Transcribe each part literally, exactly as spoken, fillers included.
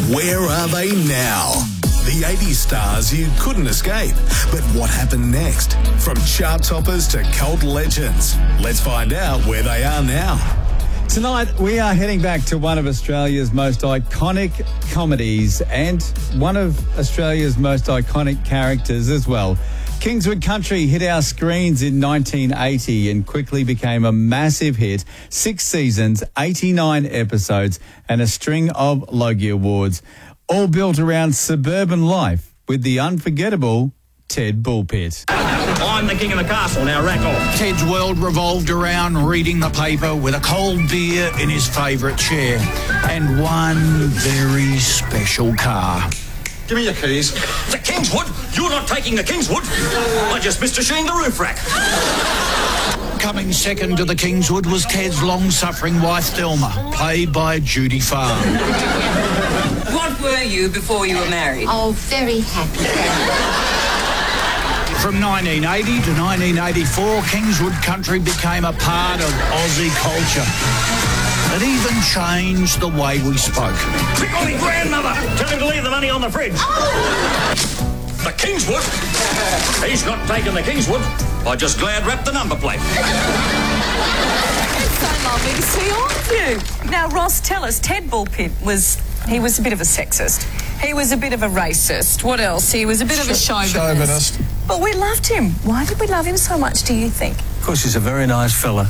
Where are they now? The eighties stars you couldn't escape. But what happened next? From chart toppers to cult legends. Let's find out where they are now. Tonight, we are heading back to one of Australia's most iconic comedies and one of Australia's most iconic characters as well. Kingswood Country hit our screens in nineteen eighty and quickly became a massive hit. Six seasons, eighty-nine episodes, and a string of Logie Awards, all built around suburban life with the unforgettable Ted Bullpitt. I'm the king of the castle, now rack off. Ted's world revolved around reading the paper with a cold beer in his favourite chair and one very special car. Give me your keys. The Kingswood? You're not taking the Kingswood. I just missed a Sheen the roof rack. Coming second to the Kingswood was Ted's long-suffering wife, Thelma, played by Judy Farr. What were you before you were married? Oh, very happy. From nineteen eighty to nineteen eighty-four, Kingswood Country became a part of Aussie culture. It even changed the way we spoke. Pick on me grandmother. Tell him to leave the money on the fridge. Oh. The Kingswood? He's not taking the Kingswood. I just glad wrapped the number plate. It's so lovely to see all of you. Now, Ross, tell us, Ted Bullpitt was, he was a bit of a sexist. He was a bit of a racist. What else? He was a bit of a chauvinist. Chauvinist. But we loved him. Why did we love him so much, do you think? Of course, he's a very nice fella.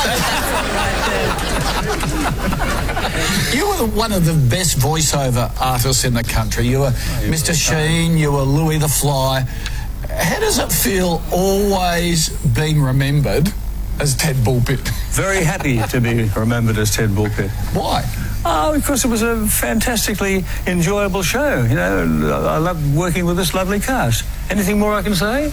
Oh, You were one of the best voiceover artists in the country. You were oh, Mister Sheen, you were Louis the Fly. How does it feel always being remembered as Ted Bullpitt? Very happy to be remembered as Ted Bullpitt. Why? Oh, because it was a fantastically enjoyable show. You know, I loved working with this lovely cast. Anything more I can say?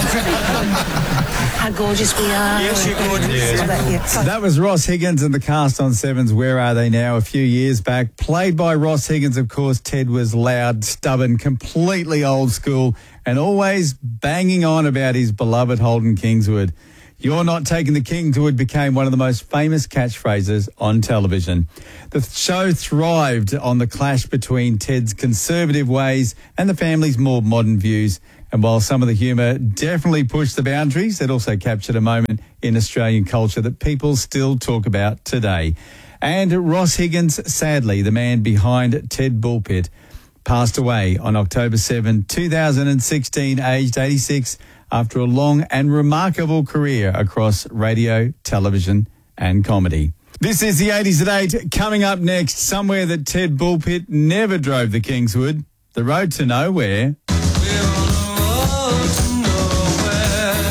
how gorgeous we are. Yes, you're gorgeous. Yes. That was Ross Higgins and the cast on Seven's Where Are They Now a few years back. Played by Ross Higgins, of course, Ted was loud, stubborn, completely old school, and always banging on about his beloved Holden Kingswood. You're not taking the Kingswood became one of the most famous catchphrases on television. The show thrived on the clash between Ted's conservative ways and the family's more modern views. And while some of the humour definitely pushed the boundaries, it also captured a moment in Australian culture that people still talk about today. And Ross Higgins, sadly, the man behind Ted Bullpitt, passed away on October seventh, two thousand sixteen, aged eighty-six, after a long and remarkable career across radio, television and comedy. This is the eighties at eight. Coming up next, somewhere that Ted Bullpitt never drove the Kingswood, the road to nowhere. We're on the road to nowhere.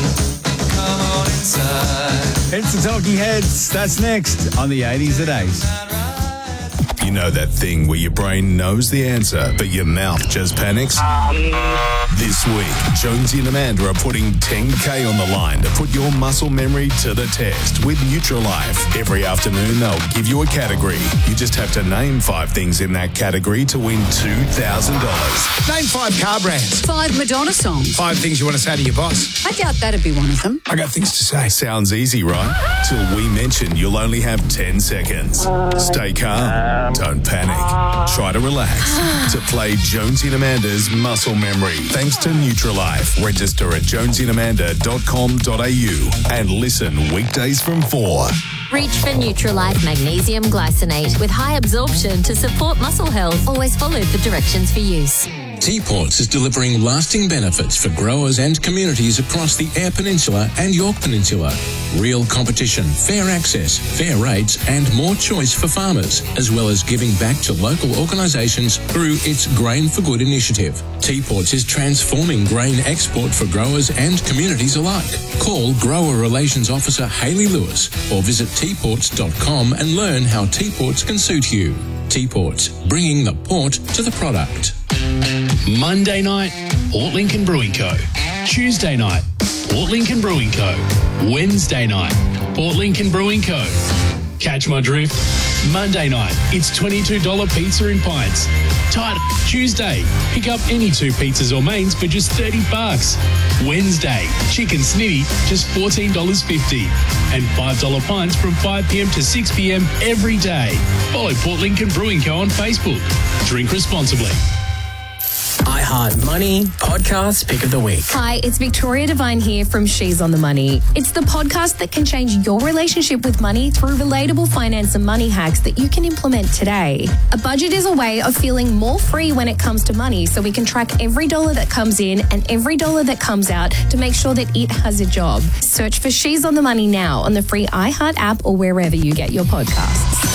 Come on inside. It's the Talking Heads. That's next on the eighties at eight. You know that thing where your brain knows the answer, but your mouth just panics? This week, Jonesy and Amanda are putting ten K on the line to put your muscle memory to the test with Nutrilife. Every afternoon, they'll give you a category. You just have to name five things in that category to win two thousand dollars. Name five car brands. Five Madonna songs. Five things you want to say to your boss. I doubt that'd be one of them. I got things to say. Sounds easy, right? Till we mention you'll only have ten seconds. Stay calm. Don't panic. Try to relax. To play Jonesy and Amanda's Muscle Memory. Thanks to Nutrilife. Register at jonesy and amanda dot com dot a u and listen weekdays from four. Reach for Nutrilife Magnesium Glycinate with high absorption to support muscle health. Always follow the directions for use. T-Ports is delivering lasting benefits for growers and communities across the Eyre Peninsula and York Peninsula. Real competition, fair access, fair rates and more choice for farmers, as well as giving back to local organisations through its Grain for Good initiative. T-Ports is transforming grain export for growers and communities alike. Call Grower Relations Officer Hayley Lewis or visit t ports dot com and learn how T-Ports can suit you. T-Ports, bringing the port to the product. Monday night, Port Lincoln Brewing Co. Tuesday night, Port Lincoln Brewing Co. Wednesday night, Port Lincoln Brewing Co. Catch my drift? Monday night, it's twenty-two dollars pizza in pints. Tight Tuesday, pick up any two pizzas or mains for just thirty bucks. Wednesday, chicken snitty, just fourteen dollars fifty. And five dollars pints from five p.m. to six p.m. every day. Follow Port Lincoln Brewing Co. on Facebook. Drink responsibly. iHeart Money Podcast Pick of the Week. Hi, it's Victoria Devine here from She's on the Money. It's the podcast that can change your relationship with money through relatable finance and money hacks that you can implement today. A budget is a way of feeling more free when it comes to money, so we can track every dollar that comes in and every dollar that comes out to make sure that it has a job. Search for She's on the Money now on the free iHeart app or wherever you get your podcasts.